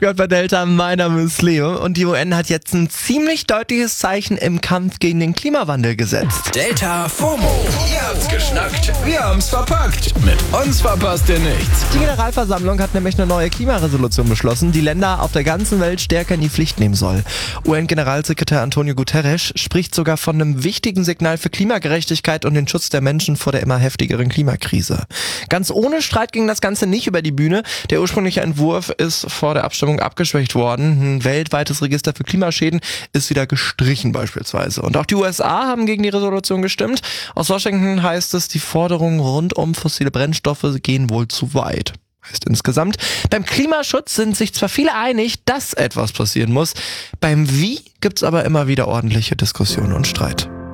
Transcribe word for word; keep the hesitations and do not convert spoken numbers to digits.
Gott bei Delta, mein Name ist Leo und die U N hat jetzt ein ziemlich deutliches Zeichen im Kampf gegen den Klimawandel gesetzt. Delta FOMO. Ihr habt's geschnackt, wir haben's verpackt. Mit uns verpasst ihr nichts. Die Generalversammlung hat nämlich eine neue Klimaresolution beschlossen, die Länder auf der ganzen Welt stärker in die Pflicht nehmen soll. U N-Generalsekretär Antonio Guterres spricht sogar von einem wichtigen Signal für Klimagerechtigkeit und den Schutz der Menschen vor der immer heftigeren Klimakrise. Ganz ohne Streit ging das Ganze nicht über die Bühne. Der ursprüngliche Entwurf ist vor der Abstimmung abgeschwächt worden. Ein weltweites Register für Klimaschäden ist wieder gestrichen beispielsweise. Und auch die U S A haben gegen die Resolution gestimmt. Aus Washington heißt es, die Forderungen rund um fossile Brennstoffe gehen wohl zu weit. Heißt insgesamt, beim Klimaschutz sind sich zwar viele einig, dass etwas passieren muss. Beim Wie gibt's aber immer wieder ordentliche Diskussionen und Streit.